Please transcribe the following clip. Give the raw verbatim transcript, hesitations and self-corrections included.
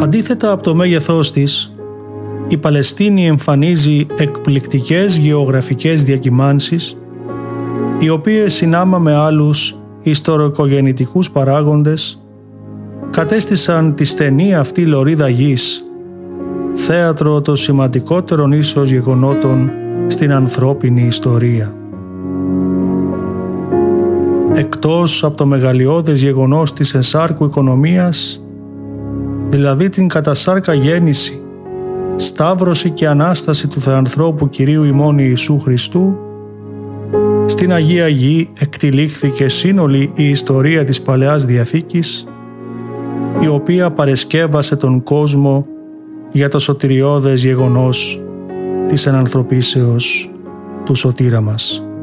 Αντίθετα από το μέγεθός της, η Παλαιστίνη εμφανίζει εκπληκτικές γεωγραφικές διακυμάνσεις, οι οποίες συνάμα με άλλους ιστορικογεννητικούς παράγοντες κατέστησαν τη στενή αυτή λωρίδα γης θέατρο των σημαντικότερων ίσως γεγονότων στην ανθρώπινη ιστορία. Εκτός από το μεγαλειώδες γεγονός της εσάρκου οικονομίας, δηλαδή την κατασάρκα γέννηση, σταύρωση και Ανάσταση του Θεανθρώπου Κυρίου ημών Ιησού Χριστού, στην Αγία Γη εκτυλίχθηκε σύνολη η ιστορία της Παλαιάς Διαθήκης, η οποία παρεσκεύασε τον κόσμο για το σωτηριώδες γεγονός της ενανθρωπίσεως του σωτήρα μας.